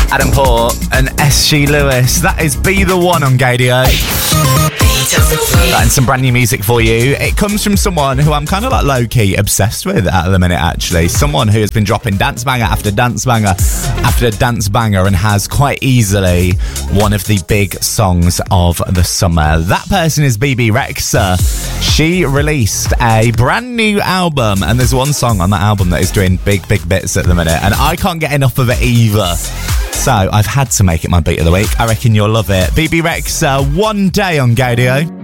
Adam Port and SG Lewis. That is Be The One on Gaydio. And some brand new music for you. It comes from someone who I'm kind of like low-key obsessed with at the minute, actually. Someone who has been dropping dance banger after dance banger after dance banger and has quite easily one of the big songs of the summer. That person is BB Rexa. She released a brand new album, and there's one song on that album that is doing big bits at the minute, and I can't get enough of it either. So I've had to make it my beat of the week. I reckon you'll love it. BB Rexa, One Day on Gaydio.